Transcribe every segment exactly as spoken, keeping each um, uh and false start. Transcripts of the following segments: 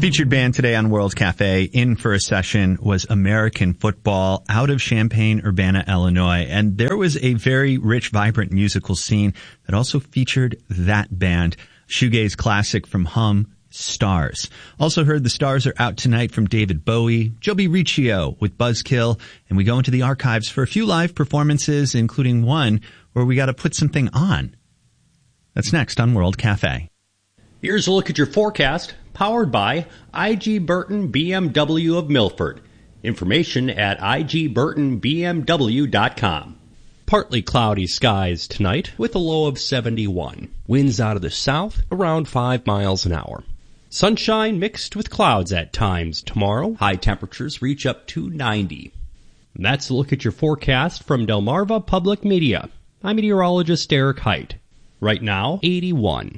Featured band today on World Cafe in for a session was American Football out of Champaign-Urbana, Illinois. And there was a very rich, vibrant musical scene that also featured that band. Shoegaze classic from Hum, Stars. Also heard the Stars are out tonight from David Bowie, Joby Riccio with Buzzkill, and we go into the archives for a few live performances, including one where we got to put something on. That's next on World Cafe. Here's a look at your forecast, powered by I G Burton B M W of Milford. Information at I G Burton B M W dot com. Partly cloudy skies tonight with a low of seventy-one. Winds out of the south around five miles an hour. Sunshine mixed with clouds at times tomorrow. High temperatures reach up to ninety. That's a look at your forecast from Delmarva Public Media. I'm meteorologist Eric Height. Right now, eighty-one.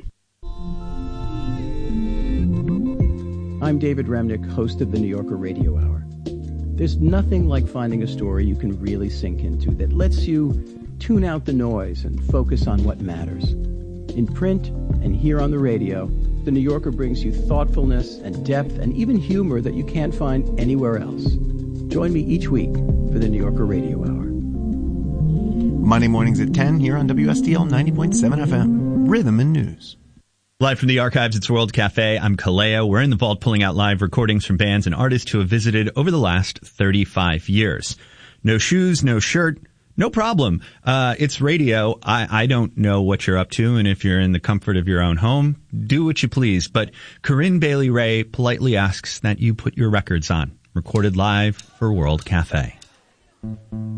I'm David Remnick, host of the New Yorker Radio Hour. There's nothing like finding a story you can really sink into that lets you tune out the noise and focus on what matters. In print and here on the radio, the New Yorker brings you thoughtfulness and depth and even humor that you can't find anywhere else. Join me each week for the New Yorker Radio Hour. Monday mornings at ten here on W S T L ninety point seven F M. Rhythm and News. Live from the archives, it's World Cafe. I'm Kaleo. We're in the vault pulling out live recordings from bands and artists who have visited over the last thirty-five years. No shoes, no shirt, no problem. Uh, it's radio. I, I don't know what you're up to, and if you're in the comfort of your own home, do what you please. But Corinne Bailey Ray politely asks that you put your records on. Recorded live for World Cafe.